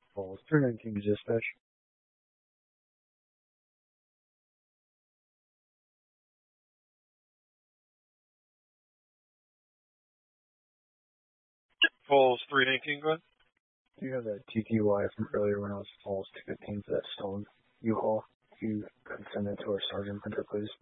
Falls 319 to dispatch. Falls 319, go ahead. Do you have that TTY from earlier when I was Falls 215 for that stolen U-Haul? If you could send that to our sergeant printer, please.